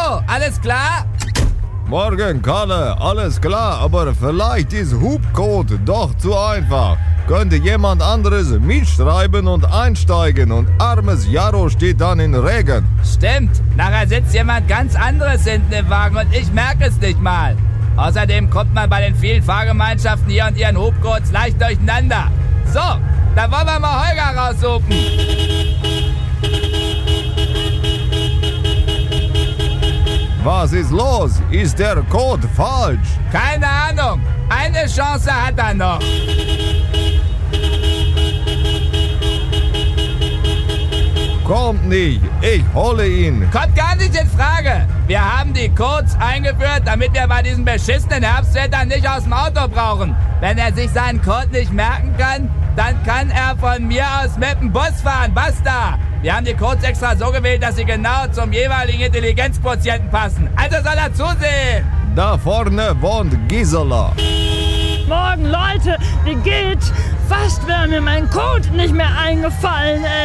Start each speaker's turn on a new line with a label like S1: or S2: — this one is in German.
S1: alles klar?
S2: Morgen, Kalle, alles klar, aber vielleicht ist Hubcode doch zu einfach. Könnte jemand anderes mitschreiben und einsteigen und armes Jaro steht dann in Regen.
S1: Stimmt, nachher sitzt jemand ganz anderes hinten im Wagen und ich merke es nicht mal. Außerdem kommt man bei den vielen Fahrgemeinschaften hier und ihren Hubcodes leicht durcheinander. So, dann wollen wir mal Holger raussuchen.
S2: Was ist los? Ist der Code falsch?
S1: Keine Ahnung. Eine Chance hat er noch.
S2: Kommt nicht, ich hole ihn.
S1: Kommt gar nicht in Frage. Wir haben die Codes eingeführt, damit wir bei diesem beschissenen Herbstwetter nicht aus dem Auto brauchen. Wenn er sich seinen Code nicht merken kann, dann kann er von mir aus mit dem Bus fahren. Basta. Wir haben die Codes extra so gewählt, dass sie genau zum jeweiligen Intelligenzquotienten passen. Also soll er zusehen.
S2: Da vorne wohnt Gisela.
S3: Morgen, Leute, wie geht's? Fast wäre mir mein Code nicht mehr eingefallen, ey.